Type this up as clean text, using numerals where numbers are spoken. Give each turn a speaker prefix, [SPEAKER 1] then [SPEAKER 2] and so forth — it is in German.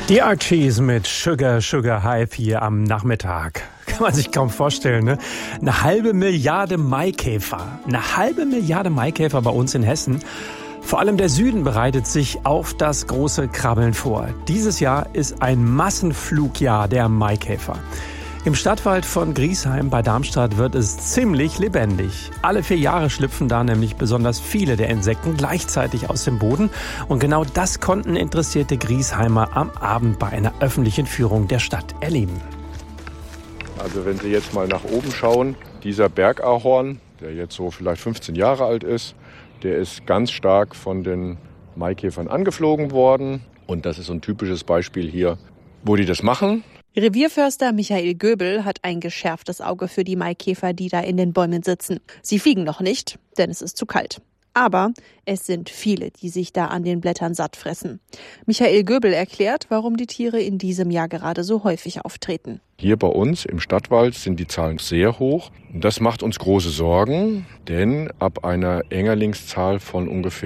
[SPEAKER 1] Die Archies mit Sugar Sugar Hype hier am Nachmittag. Kann man sich kaum vorstellen, ne? Eine halbe Milliarde Maikäfer. Eine halbe Milliarde Maikäfer bei uns in Hessen. Vor allem der Süden bereitet sich auf das große Krabbeln vor. Dieses Jahr ist ein Massenflugjahr der Maikäfer. Im Stadtwald von Griesheim bei Darmstadt wird es ziemlich lebendig. Alle 4 Jahre schlüpfen da nämlich besonders viele der Insekten gleichzeitig aus dem Boden. Und genau das konnten interessierte Griesheimer am Abend bei einer öffentlichen Führung der Stadt erleben.
[SPEAKER 2] Also wenn Sie jetzt mal nach oben schauen, dieser Bergahorn, der jetzt so vielleicht 15 Jahre alt ist, der ist ganz stark von den Maikäfern angeflogen worden. Und das ist so ein typisches Beispiel hier, wo die das machen.
[SPEAKER 3] Revierförster Michael Göbel hat ein geschärftes Auge für die Maikäfer, die da in den Bäumen sitzen. Sie fliegen noch nicht, denn es ist zu kalt. Aber es sind viele, die sich da an den Blättern satt fressen. Michael Göbel erklärt, warum die Tiere in diesem Jahr gerade so häufig auftreten.
[SPEAKER 2] Hier bei uns im Stadtwald sind die Zahlen sehr hoch. Das macht uns große Sorgen, denn ab einer Engerlingszahl von ungefähr